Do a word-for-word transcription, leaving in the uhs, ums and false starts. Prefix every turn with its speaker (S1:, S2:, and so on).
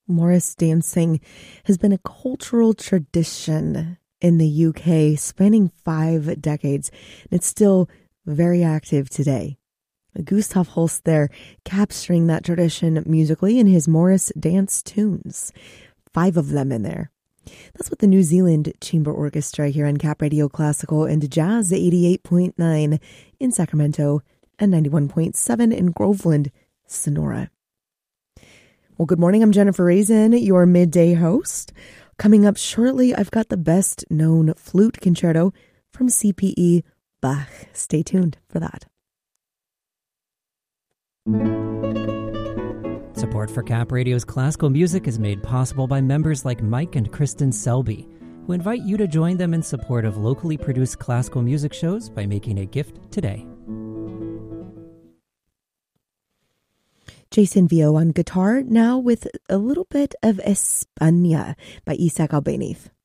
S1: Morris dancing has been a cultural tradition in the U K spanning five decades, and it's still very active today. Gustav Holst there capturing that tradition musically in his Morris dance tunes. Five of them in there. That's what the New Zealand Chamber Orchestra here on Cap Radio Classical and Jazz eighty-eight point nine in Sacramento and ninety-one point seven in Groveland, Sonora. Well, good morning. I'm Jennifer Raisin, your midday host. Coming up shortly, I've got the best known flute concerto from C P E Bach. Stay tuned for that.
S2: Support for Cap Radio's classical music is made possible by members like Mike and Kristen Selby, who invite you to join them in support of locally produced classical music shows by making a gift today.
S1: Jason Vio on guitar, now with a little bit of España by Isaac Albéniz.